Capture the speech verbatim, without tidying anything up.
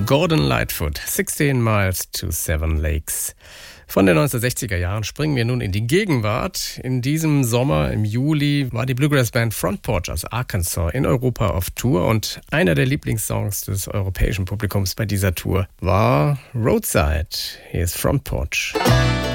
Gordon Lightfoot, sixteen Miles to Seven Lakes. Von den neunzehnhundertsechziger Jahren springen wir nun in die Gegenwart. In diesem Sommer, im Juli, war die Bluegrass-Band Front Porch aus Arkansas in Europa auf Tour und einer der Lieblingssongs des europäischen Publikums bei dieser Tour war Roadside. Hier ist Front Porch.